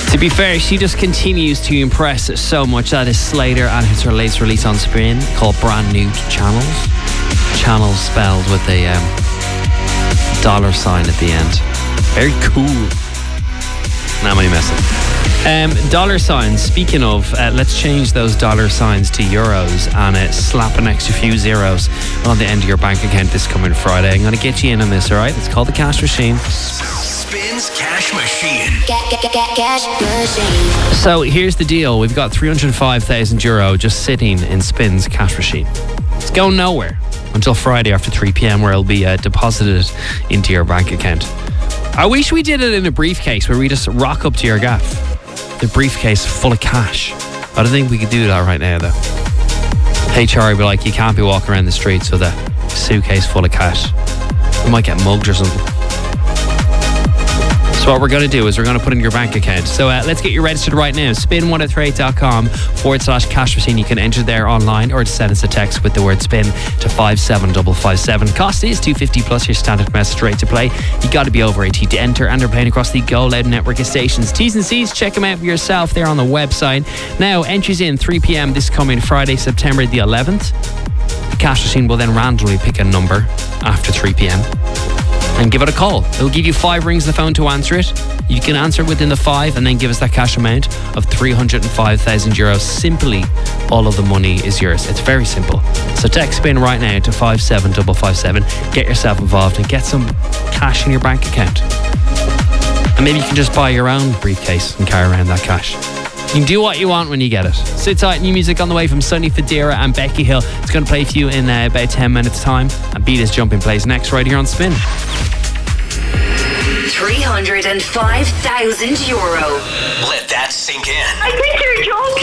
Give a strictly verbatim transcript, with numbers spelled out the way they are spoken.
To be fair, she just continues to impress so much. That is Slater, and it's her latest release on Spin called Brand New Channels. Channels spelled with a um, dollar sign at the end. Very cool. Not many messing. Um, dollar signs. Speaking of, uh, let's change those dollar signs to euros and uh, slap an extra few zeros on the end of your bank account this coming Friday. I'm going to get you in on this, all right? It's called the Cash Machine. Spins Cash Machine. Get, get, get, cash machine. So here's the deal. We've got three hundred five thousand euro just sitting in Spin's Cash Machine. It's going nowhere until Friday after three p.m. where it'll be uh, deposited into your bank account. I wish we did it in a briefcase where we just rock up to your gaff. The briefcase full of cash. I don't think we could do that right now, though. H R would be like, you can't be walking around the streets with a suitcase full of cash. We might get mugged or something. So what we're going to do is we're going to put in your bank account. So uh, let's get you registered right now. spin one oh three eight dot com forward slash cash machine. You can enter there online or just send us a text with the word spin to five seven five five seven. Cost is two fifty plus your standard message rate to play. You got to be over eighteen to enter, and they're playing across the Go Loud network of stations. T's and C's, check them out for yourself there on the website. Now, entries in three p.m. this coming Friday, September the eleventh. The cash machine will then randomly pick a number after three p.m. and give it a call. It'll give you five rings on the phone to answer it. You can answer it within the five and then give us that cash amount of three hundred five thousand euros. Simply, all of the money is yours. It's very simple. So text spin right now to five seven five five seven. Get yourself involved and get some cash in your bank account. And maybe you can just buy your own briefcase and carry around that cash. You can do what you want when you get it. Sit tight, new music on the way from Sonny Fodera and Becky Hill. It's going to play for you in uh, about ten minutes time. And Beat Is Jumping plays next right here on Spin. three hundred five thousand euro. Let that sink in. I think you're joking.